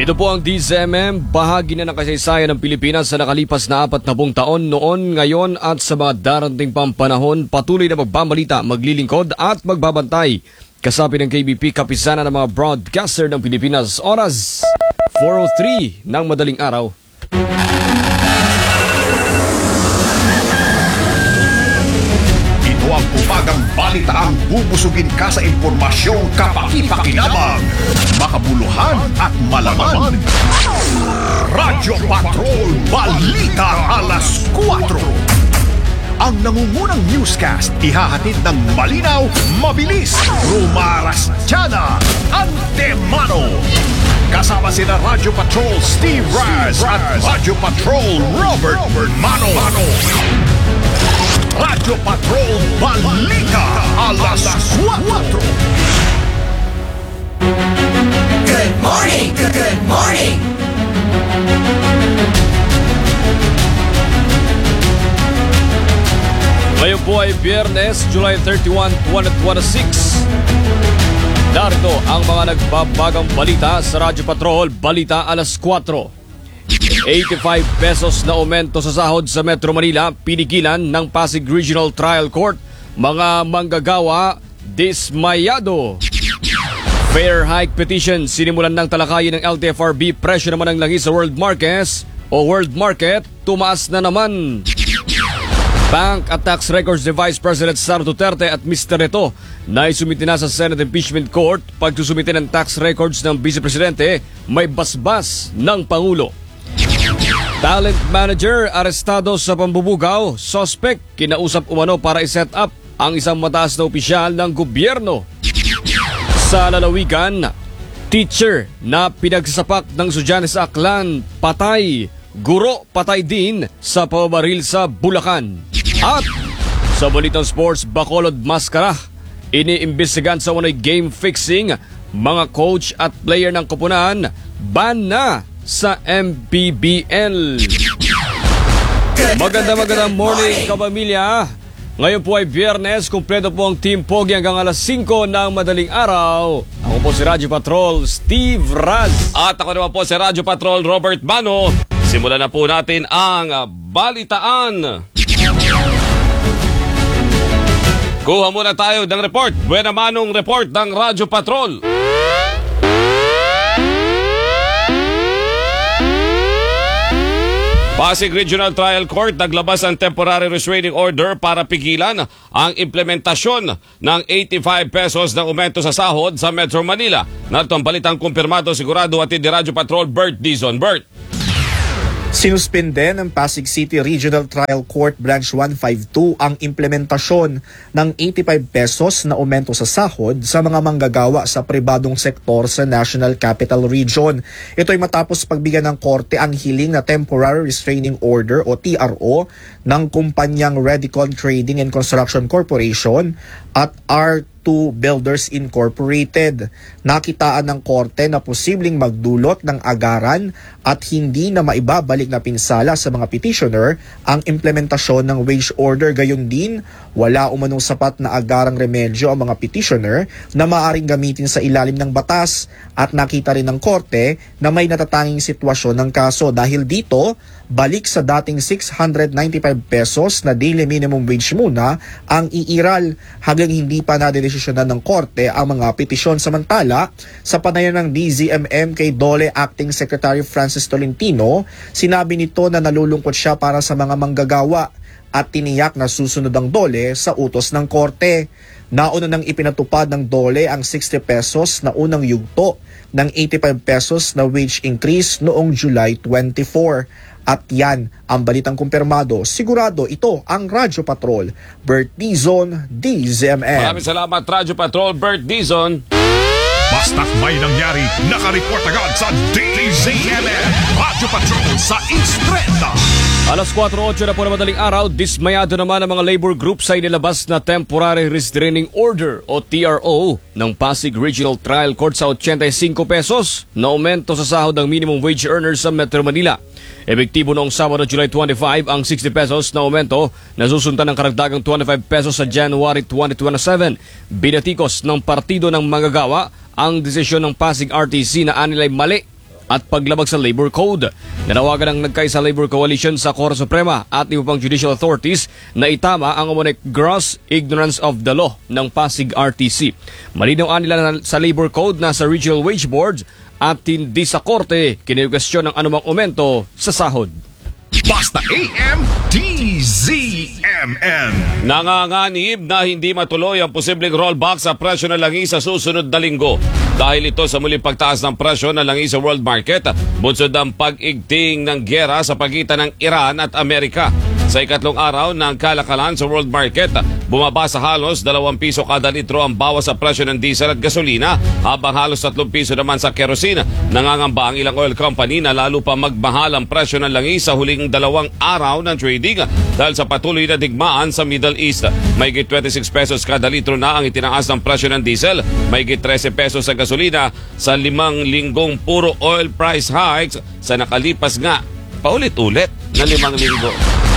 Ito po ang DZMM, bahagi na ng kasaysayan ng Pilipinas sa nakalipas na 40 taon noon, ngayon at sa mga darating pang panahon. Patuloy na magbabalita, maglilingkod at magbabantay. Kasabi ng KBP, kapisana ng mga broadcaster ng Pilipinas. Oras 4:03 ng madaling araw. Ito ang umagang balitaang bubusugin ka sa impormasyong kapaki-pakinabang, makabuluhan at malaman. Radyo Patrol Balita Alas 4. Ang nangungunang newscast ihahatid ng malinaw, mabilis, Rumaras Tiana, Antemano. Kasama sina Radyo Patrol Steve Raz at Radyo Patrol Robert Mano. Radyo Patrol Balita Alas 4. Good morning! Good morning! Ngayon po ay Biyernes, July 31, 2026. Narito ang mga nagbabagang balita sa Radyo Patrol Balita Alas 4. 85 pesos na aumento sa sahod sa Metro Manila, pinigilan ng Pasig Regional Trial Court. Mga manggagawa, dismayado. Fair hike petition, sinimulan ng talakayin ng LTFRB. Presyo naman ng langis sa World Market, tumaas na naman. Bank at tax records ni Vice President Sara Duterte at Mr. Reto na isumiti na sa Senate Impeachment Court. Pagsusumiti ng tax records ng Vice Presidente, may basbas ng Pangulo. Talent manager arestado sa pambubugaw. Suspect kinausap umano para i-set up ang isang mataas na opisyal ng gobyerno. Sa lalawigan, teacher na pinagsasapak ng estudyante sa Aklan, patay. Guro patay din sa pamamaril sa Bulacan. At sa balitang sports, Bacolod Mascara, iniimbestigahan sa umano'y game fixing. Mga coach at player ng koponan ban na sa MPBL. Magandang morning, kapamilya. Ngayon po ay Biyernes, kumpleto po ang Team Pogi hanggang alas 5 ng madaling araw. Ako po si Radyo Patrol Steve Raz. At ako naman po si Radyo Patrol Robert Mano. Simulan na po natin ang balitaan. Kuha muna tayo ng report. Buena manong report ng Radyo Patrol. Pasig Regional Trial Court naglabas ng temporary restraining order para pigilan ang implementasyon ng 85 pesos na aumento sa sahod sa Metro Manila. Narito ang balitang kumpirmado sigurado at ni Radyo Patrol Bert Dizon. Bert. Sinuspinde ng Pasig City Regional Trial Court Branch 152 ang implementasyon ng 85 pesos na aumento sa sahod sa mga manggagawa sa pribadong sektor sa National Capital Region. Ito ay matapos pagbigyan ng korte ang hiling na Temporary Restraining Order o TRO ng kumpanyang Redicon Trading and Construction Corporation at R2 Builders Incorporated. Nakitaan ng korte na posibleng magdulot ng agaran at hindi na maibabalik na pinsala sa mga petitioner ang implementasyon ng wage order. Gayon din, wala umanong sapat na agarang remedyo ang mga petitioner na maaaring gamitin sa ilalim ng batas at nakita rin ng korte na may natatanging sitwasyon ng kaso. Dahil dito, balik sa dating 695 pesos na daily minimum wage muna ang iiral hanggang hindi pa nadedesisyonan ng korte ang mga petisyon. Samantala, sa panayam ng DZMM kay DOLE Acting Secretary Francis Tolentino, sinabi nito na nalulungkot siya para sa mga manggagawa at tiniyak na susunod ang DOLE sa utos ng korte. Nauna nang ipinatupad ng DOLE ang 60 pesos na unang yugto ng 85 pesos na wage increase noong July 24. At yan ang balitang kumpirmado. Sigurado ito ang Radyo Patrol. Bert Dizon, DZMM. Maraming salamat Radyo Patrol Bert Dizon. Basta't may nangyari, nakareport agad sa DZMM. Radyo Patrol sa Instrenda. Alas 4:08 na po na madaling araw, dismayado naman ang mga labor group sa inilabas na Temporary Restraining Order o TRO ng Pasig Regional Trial Court sa 85 pesos na aumento sa sahod ng minimum wage earners sa Metro Manila. Epektibo noong Sabado, July 25, ang 60 pesos na aumento na susundan ng karagdagang 25 pesos sa January 2027. Binatikos ng Partido ng Manggagawa ang desisyon ng Pasig RTC na anilay mali at paglabag sa Labor Code. Nanawagan ng Nagkaisa Labor Coalition sa Korte Suprema at iba pang judicial authorities na itama ang umunik gross ignorance of the law ng Pasig RTC. Malinaw nila sa Labor Code na sa Regional Wage Boards at hindi sa Korte kinikwestiyon ng anumang aumento sa sahod. Basta AM DZMM. Nanganganib na hindi matuloy ang posibleng rollback sa presyo ng langis sa susunod na linggo. Dahil ito sa muling pagtaas ng presyo ng langis sa world market, bunsod ang pag-igting ng gyera sa pagitan ng Iran at Amerika. Sa ikatlong araw ng kalakalan sa world market, bumaba sa halos 2 piso kada litro ang bawas sa presyo ng diesel at gasolina, habang halos 3 piso naman sa kerosene. Nangangamba ang ilang oil company na lalo pa magmahal ang presyo ng langis sa huling 2 araw ng trading dahil sa patuloy na digmaan sa Middle East. Mahigit 26 pesos kada litro na ang itinaas ng presyo ng diesel, mahigit 13 pesos sa gasolina sa 5 linggong puro oil price hikes sa nakalipas nga paulit-ulit na 5 linggo.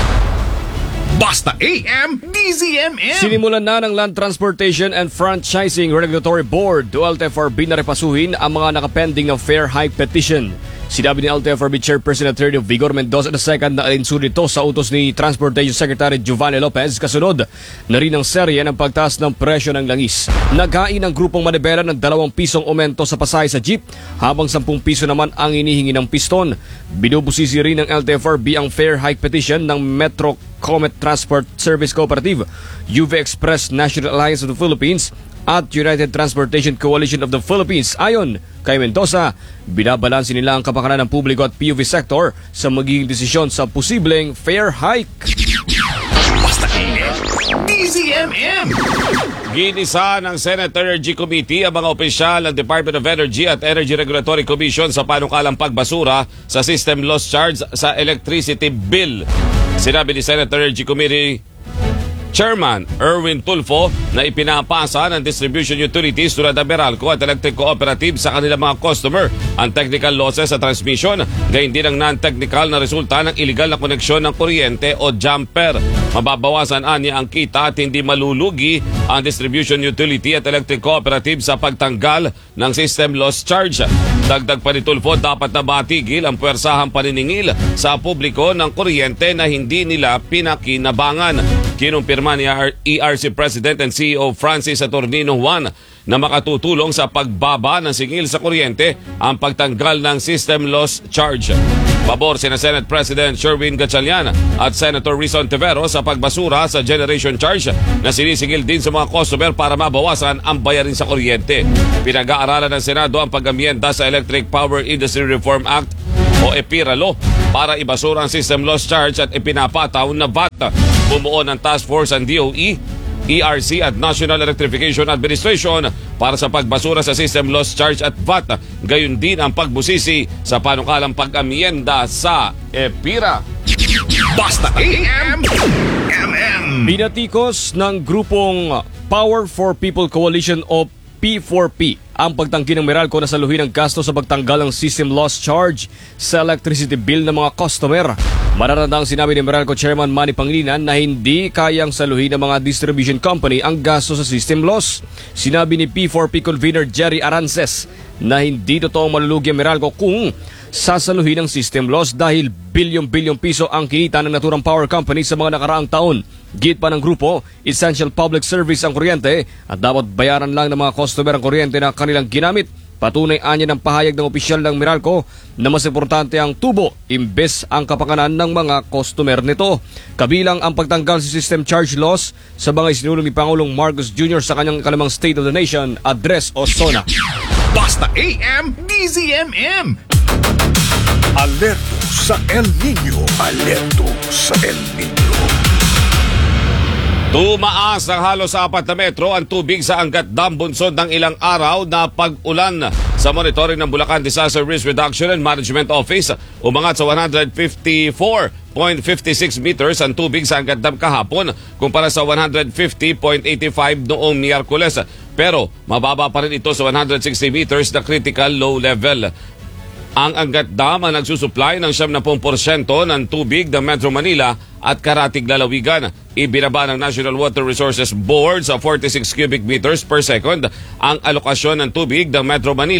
Basta AM DZMM. Sinimulan na ng Land Transportation and Franchising Regulatory Board o LTFRB na repasuhin ang mga nakapending ng fair hike petition. Sinabi ni LTFRB Chairperson Attorney Vigor Mendoza II na alinsunod ito sa utos ni Transportation Secretary Giovanni Lopez kasunod na rin ang serye ng pagtaas ng presyo ng langis. Naghain ang grupong Manibela ng 2 pisong aumento sa pasahe sa jeep habang 10 piso naman ang inihingi ng piston. Binubusisi rin ng LTFRB ang fair hike petition ng Metro Comet Transport Service Cooperative, UV Express National Alliance of the Philippines at United Transportation Coalition of the Philippines. Ayon kay Mendoza, binabalansin nila ang kapakanan ng publiko at PUV sector sa magiging desisyon sa posibleng fair hike. Basta AM DZMM. Ginisa ng Senate Energy Committee ang mga opisyal ng Department of Energy at Energy Regulatory Commission sa panukalang pagbasura sa system loss charge sa electricity bill. Sinabi ni Senate Energy Committee Chairman Erwin Tulfo na ipinapasa ng distribution utilities tulad ng Meralco at Electric Cooperative sa kanilang mga customer ang technical losses sa transmission, gayon din ang non-technical na resulta ng illegal na koneksyon ng kuryente o jumper. Mababawasan anya ang kita at hindi malulugi ang distribution utility at Electric Cooperative sa pagtanggal ng system loss charge. Dagdag pa ni Tulfo, dapat na matigil ang puwersahang paniningil sa publiko ng kuryente na hindi nila pinakinabangan. Kinumpirma ni ERC President and CEO Francis Saturnino Juan na makatutulong sa pagbaba ng singil sa kuryente ang pagtanggal ng system loss charge. Pabor sina Senate President Sherwin Gatchalian at Senator Rizon Tevero sa pagbasura sa generation charge na sinisingil din sa mga customer para mabawasan ang bayarin sa kuryente. Pinag-aaralan ng Senado ang pag-amyenda sa Electric Power Industry Reform Act o EPIRA Law para ibasura ang system loss charge at ipinapataw na VAT. Bumuo ng task force ang DOE, ERC at National Electrification Administration para sa pagbasura sa system loss charge at VAT. Gayon din ang pagbusisi sa panukalang pag-amyenda sa EPIRA. Basta AM MM. Binatikos ng grupong Power for People Coalition o P4P ang pagtanggi ng Meralco na saluhin ang gasto sa pagtanggal ng system loss charge sa electricity bill ng mga customer. Mararandang sinabi ni Meralco Chairman Manny Pangilinan na hindi kayang saluhin ng mga distribution company ang gasto sa system loss. Sinabi ni P4P Convener Jerry Arances na hindi totoong malulugi ang Meralco kung sasaluhin ang system loss dahil bilyong-bilyong piso ang kinita ng naturang power company sa mga nakaraang taon. Git pa ng grupo, essential public service ang kuryente at dapat bayaran lang ng mga customer ang kuryente na kanilang ginamit. Patunay anya ng pahayag ng opisyal ng Meralco na mas importante ang tubo imbes ang kapakanan ng mga customer nito. Kabilang ang pagtanggal sa system charge loss sa mga isinulong ni Pangulong Marcos Jr. sa kanyang ikalimang State of the Nation address o SONA. Basta AM DZMM. Alerto sa El Nino. Alerto sa El Nino. Tumaas ng halos 4 na metro ang tubig sa Angat Dam bunsod ng ilang araw na pag-ulan. Sa monitoring ng Bulacan Disaster Risk Reduction and Management Office, umangat sa 154.56 meters ang tubig sa Angat Dam kahapon kumpara sa 150.85 noong Miyerkules. Pero mababa pa rin ito sa 160 meters na critical low level. Ang Angat Dam ang nagsusupply ng 70% ng tubig ng Metro Manila at karatig lalawigan. Ibinaba ng National Water Resources Board sa 46 cubic meters per second ang alokasyon ng tubig ng Metro Manila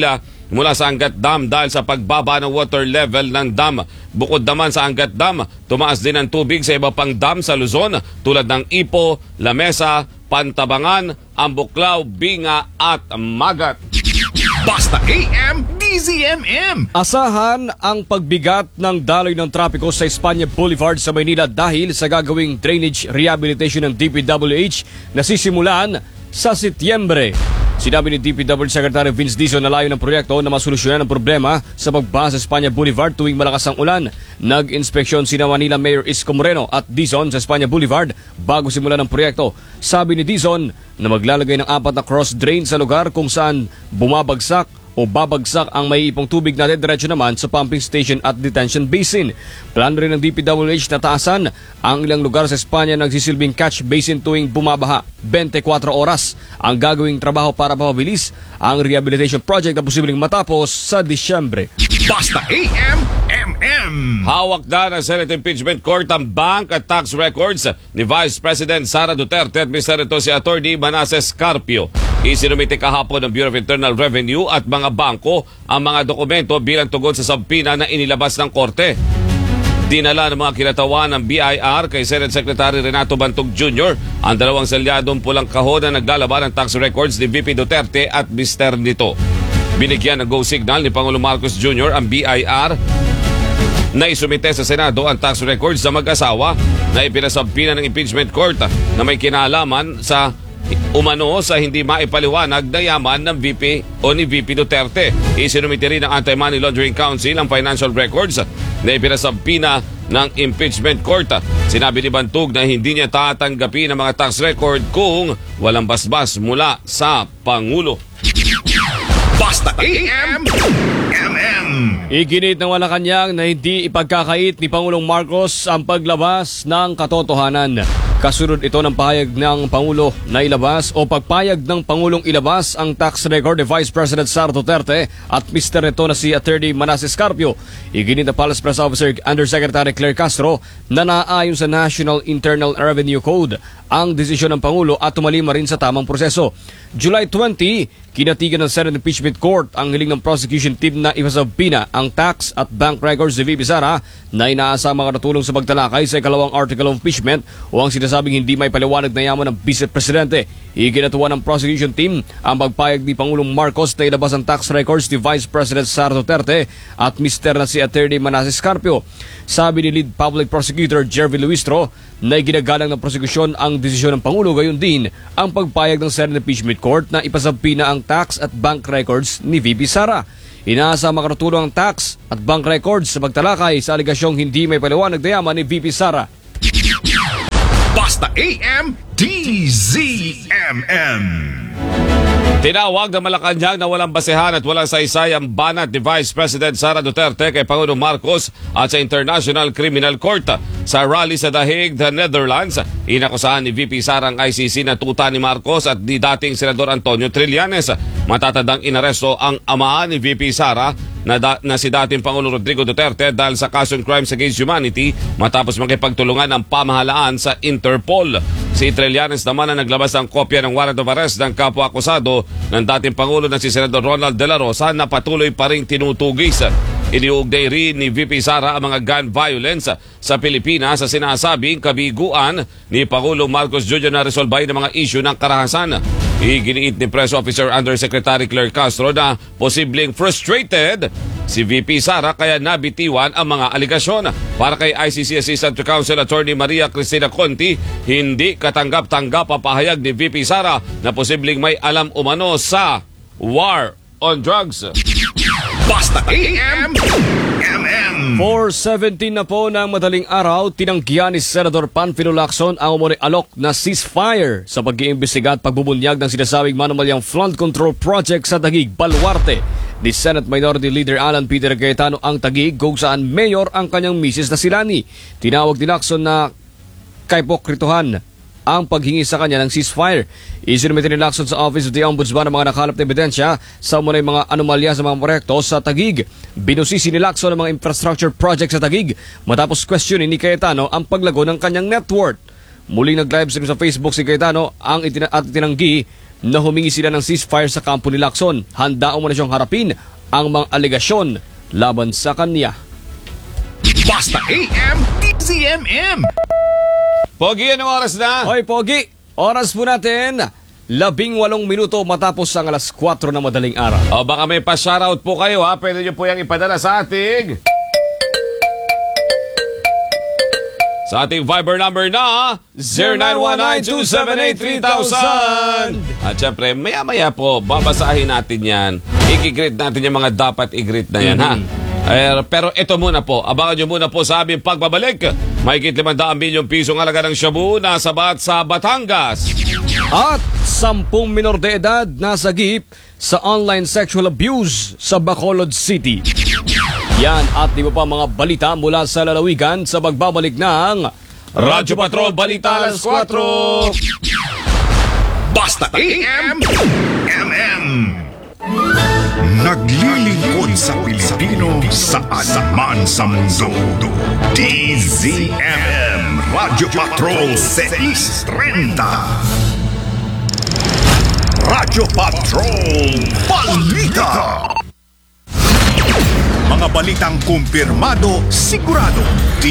mula sa Angat Dam dahil sa pagbaba ng water level ng dam. Bukod naman sa Angat Dam, tumaas din ang tubig sa iba pang dam sa Luzon tulad ng Ipo, Lamesa, Pantabangan, Ambuklaw, Binga at Magat. Basta AM, DZMM. Asahan ang pagbigat ng daloy ng trapiko sa Espanya Boulevard sa Maynila dahil sa gagawing drainage rehabilitation ng DPWH na sisimulan sa Setyembre. Sinabi ni DPWH Secretary Vince Dizon na layo ng proyekto na masolusyonan ang problema sa pagbaha sa Espanya Boulevard tuwing malakas ang ulan. Nag-inspeksyon sina Manila Mayor Isko Moreno at Dizon sa Espanya Boulevard bago simulan ang proyekto. Sabi ni Dizon na maglalagay ng 4 na cross drain sa lugar kung saan bumabagsak o babagsak ang maiipong tubig na diretso naman sa pumping station at detention basin. Plano rin ng DPWH na taasan ang ilang lugar sa Espanya nagsisilbing catch basin tuwing bumabaha. 24 oras ang gagawing trabaho para mapabilis ang rehabilitation project na posibleng matapos sa Disyembre. Basta AM, MM. Hawak na ng Senate Impeachment Court ang bank at tax records ni Vice President Sara Duterte at Mr. Ito si Atty. Manasseh Carpio. Isinumite kahapon ng Bureau of Internal Revenue at mga bangko ang mga dokumento bilang tugon sa subpina na inilabas ng korte. Dinala ng mga kinatawan ng BIR kay Senate Secretary Renato Bantog Jr. ang 2 selyadong pulang kahon na naglalaban ng tax records ni VP Duterte at Mr. Nito. Binigyan ng go signal ni Pangulong Marcos Jr. ang BIR na isumite sa Senado ang tax records sa mag-asawa na ipinasabpina ng impeachment court na may kinalaman sa umano sa hindi maipaliwanag na yaman ng VP o ni VP Duterte. Isinumite rin ng Anti-Money Laundering Council ang financial records na ipinasabpina ng impeachment court. Sinabi ni Bantog na hindi niya tatanggapin ang mga tax record kung walang basbas mula sa Pangulo. Basta AM, MM. Iginit ng Malacanang na hindi ipagkakait ni Pangulong Marcos ang paglabas ng katotohanan. Kasunod ito ng pahayag ng Pangulo na ilabas o pagpayag ng Pangulong ilabas ang tax record ni Vice President Sara Duterte at Mr. Nito na si Atty. Manasseh Carpio. Iginit ng Palace Press Officer Undersecretary Claire Castro na naayon sa National Internal Revenue Code ang desisyon ng Pangulo at tumalima rin sa tamang proseso. July 20, kinatigan ng Senate Impeachment Court ang hiling ng prosecution team na ipasabpina ang tax at bank records ni VP Sara na inaasang mga natulong sa pagtalakay sa ikalawang article of impeachment o ang sinasabing hindi may paliwanag na yaman ng Vice Presidente. Ikinatuwa ng prosecution team ang pagpayag ni Pangulong Marcos na ilabas ang tax records ni Vice President Sara Duterte at Mr. na si Atty. Manasseh Carpio. Sabi ni Lead Public Prosecutor Jervy Luistro na iginagalang ng prosekusyon ang desisyon ng Pangulo, gayon din ang pagpayag ng Senate Impeachment Court na ipasabpina ang tax at bank records ni VP Sara. Inaasa makatutulong ang tax at bank records sa pagtalakay sa aligasyong hindi may paliwanag na yaman ni VP Sara. Basta AM, DZMM. Tinawag ng Malacanang na walang basehan at walang saysay ang banat ni Vice President Sara Duterte kay Pangulong Marcos at sa International Criminal Court. Sa rally sa The Hague, the Netherlands, inakusahan ni VP Sara ang ICC na tuta ni Marcos at ni dating Senador Antonio Trillanes. Matatandang inaresto ang ama ni VP Sara na si dating Pangulong Rodrigo Duterte dahil sa kasong crimes against humanity matapos makipagtulungan ng pamahalaan sa Interpol. Si Trillanes naman na naglabas ng kopya ng warrant of arrest ng kapwa-akusado ng dating Pangulo na si Senador Ronald De La Rosa na patuloy pa ring tinutugis. Iniugnay rin ni VP Sara ang mga gun violence sa Pilipinas sa sinasabing kabiguan ni Pangulong Marcos Jr. na resolbahin ng mga issue ng karahasan. Iginiit ni Press Officer Undersecretary Claire Castro na posibleng frustrated si VP Sara kaya nabitiwan ang mga aligasyon. Para kay ICC Assistant to Counsel Attorney Maria Cristina Conti, hindi katanggap-tanggap ang pahayag ni VP Sara na posibleng may alam umano sa war on drugs. Basta AM, MM. 4:17 na po ng madaling araw, tinanggihan ni Senador Panfilo Lacson ang umano'y alok na ceasefire sa pag-iimbestiga at pagbubunyag ng sinasabing manumalyang flood control project sa Taguig, Baluarte. Ni Senate Minority Leader Alan Peter Cayetano ang Taguig kung saan mayor ang kanyang misis na si Lani. Tinawag ni Lacson na kaipokrituhan ang paghingi sa kanya ng ceasefire. Isinumite ni Lacson sa Office of the Ombudsman ang mga nakalap na ebidensya sa umunay mga anomalya sa mga proyekto sa Taguig. Binusisi ni Lacson ang mga infrastructure project sa Taguig matapos questionin ni Cayetano ang paglago ng kanyang net worth. Muling nag-livestream sa Facebook si Cayetano at itinanggi na humingi sila ng ceasefire sa kampo ni Lacson. Handa umano siyang harapin ang mga aligasyon laban sa kanya. Basta AM, DZMM. Pogi, anong oras na? Hoy Pogi, oras po natin 18 minuto matapos ang alas 4 na madaling araw. O baka may pa-shoutout po kayo ha. Pwede nyo po yung ipadala sa ating Viber number na 0919-278-3000. At syempre, maya-maya po, babasahin natin yan. I-greet natin yung mga dapat i-greet na yan ha. Pero ito muna po, abangan nyo muna po sa aming pagbabalik. Mahigit 500 milyong pisong halaga ng shabu na sabat sa Batangas. At 10 minor de edad nasagip sa online sexual abuse sa Bacolod City. Yan at iba pa mga balita mula sa lalawigan sa pagbabalik ng Radyo Patrol Balita alas 4. Basta AM, MM. Naglilingkod sa Pilipino saan man sa mundo. DZMM Radyo Patrol 630. Radyo Patrol Balita. Mga balitang kumpirmado, sigurado.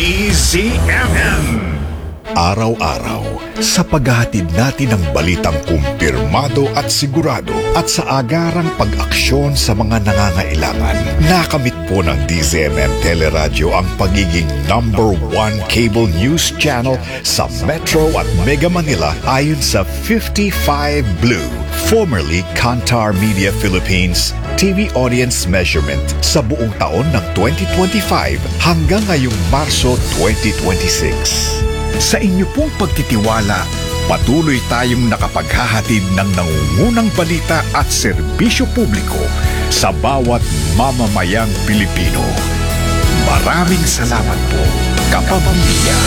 DZMM. Araw-araw, sa paghahatid natin ng balitang kumpirmado at sigurado at sa agarang pag-aksyon sa mga nangangailangan, nakamit po ng DZMM Teleradyo ang pagiging #1 cable news channel sa Metro at Mega Manila ayon sa 55 Blue, formerly Kantar Media Philippines, TV audience measurement sa buong taon ng 2025 hanggang ngayong Marso 2026. Sa inyo pong pagtitiwala, patuloy tayong nakapaghahatid ng nangungunang balita at serbisyo publiko sa bawat mamamayang Pilipino. Maraming salamat po, kapamilya.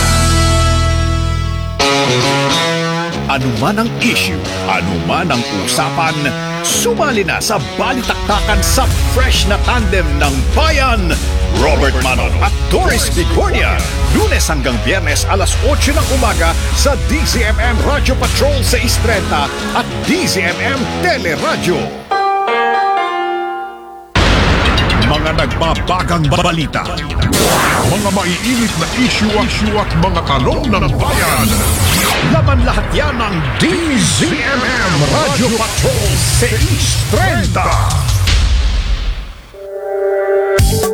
Anuman ang issue, anuman ang usapan, sumali na sa balitaktakan sa fresh na tandem ng bayan. Robert Manon at Doris Vigornia. Lunes hanggang Biyernes alas 8 ng umaga sa DZMM Radio Patrol 630 at DZMM Teleradyo. Mga nagbabagang balita. Mga maiinit na issue at mga tanong ng bayan. Laban lahat yan ng DZMM Radio Patrol 630.